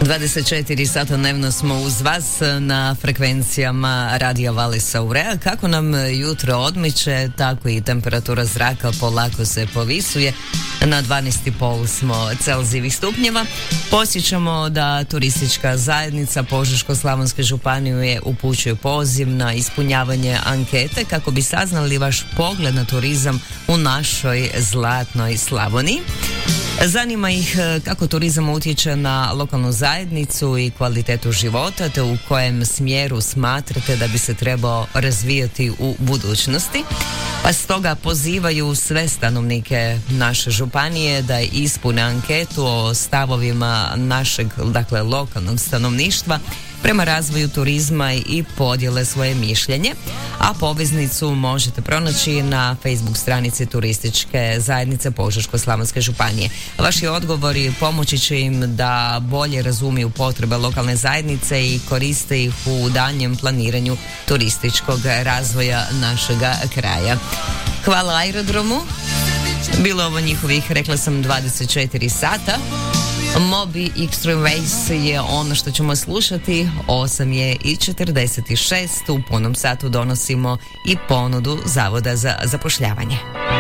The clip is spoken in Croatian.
24 sata dnevno smo uz vas na frekvencijama Radija Valisa Aurea. Kako nam jutro odmiče, tako i temperatura zraka polako se povisuje. Na 12,5 smo Celzijevih stupnjeva. Posjećamo da turistička zajednica Požeško-slavonske županije upućuje poziv na ispunjavanje ankete kako bi saznali vaš pogled na turizam u našoj zlatnoj Slavoniji. Zanima ih kako turizam utječe na lokalnu zajednicu i kvalitetu života, te u kojem smjeru smatrate da bi se trebao razvijati u budućnosti. Pa stoga pozivaju sve stanovnike naše županije da ispune anketu o stavovima našeg, lokalnog stanovništva prema razvoju turizma i podijele svoje mišljenje, a poveznicu možete pronaći na Facebook stranici Turističke zajednice Požeško-slavonske županije. Vaši odgovori pomoći će im da bolje razumiju potrebe lokalne zajednice i koriste ih u daljnjem planiranju turističkog razvoja našega kraja. Hvala Aerodromu. Bilo ovo njihovih, rekla sam, 24 sata. Moby Extreme Race je ono što ćemo slušati. 8:46. U punom satu donosimo i ponudu Zavoda za zapošljavanje.